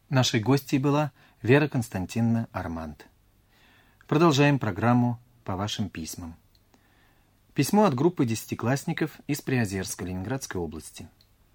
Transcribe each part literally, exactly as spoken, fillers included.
Нашей гостьей была Вера Константиновна Арманд. Продолжаем программу по вашим письмам. Письмо от группы десятиклассников из Приозерска, Ленинградской области.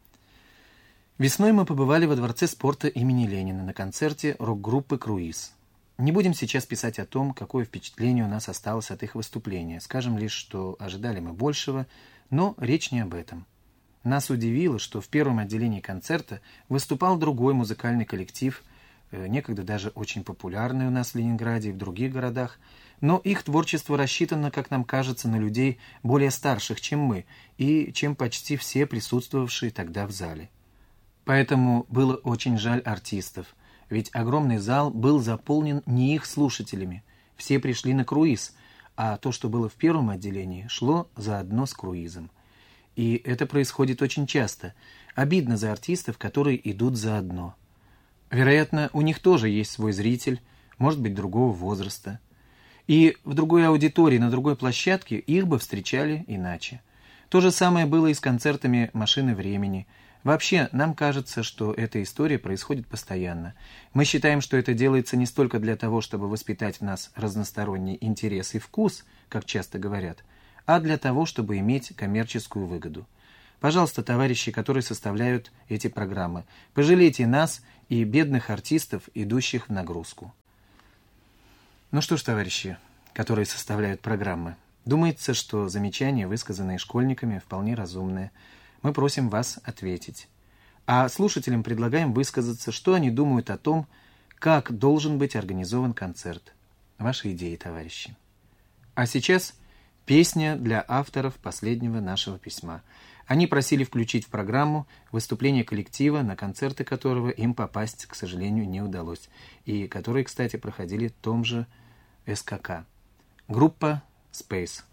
Весной мы побывали во Дворце спорта имени Ленина на концерте рок-группы «Круиз». Не будем сейчас писать о том, какое впечатление у нас осталось от их выступления. Скажем лишь, что ожидали мы большего, но речь не об этом. Нас удивило, что в первом отделении концерта выступал другой музыкальный коллектив, некогда даже очень популярный у нас в Ленинграде и в других городах, но их творчество рассчитано, как нам кажется, на людей более старших, чем мы, и чем почти все присутствовавшие тогда в зале. Поэтому было очень жаль артистов, ведь огромный зал был заполнен не их слушателями, все пришли на круиз, а то, что было в первом отделении, шло заодно с круизом. И это происходит очень часто. Обидно за артистов, которые идут заодно. Вероятно, у них тоже есть свой зритель, может быть, другого возраста. И в другой аудитории, на другой площадке их бы встречали иначе. То же самое было и с концертами «Машины времени». Вообще, нам кажется, что эта история происходит постоянно. Мы считаем, что это делается не столько для того, чтобы воспитать в нас разносторонний интерес и вкус, как часто говорят, а для того, чтобы иметь коммерческую выгоду. Пожалуйста, товарищи, которые составляют эти программы, пожалейте нас и бедных артистов, идущих в нагрузку. Ну что ж, товарищи, которые составляют программы, думается, что замечания, высказанные школьниками, вполне разумные. Мы просим вас ответить. А слушателям предлагаем высказаться, что они думают о том, как должен быть организован концерт. Ваши идеи, товарищи. А сейчас песня для авторов последнего нашего письма. Они просили включить в программу выступление коллектива, на концерты которого им попасть, к сожалению, не удалось, и которые, кстати, проходили в том же эс ка ка. Группа Space.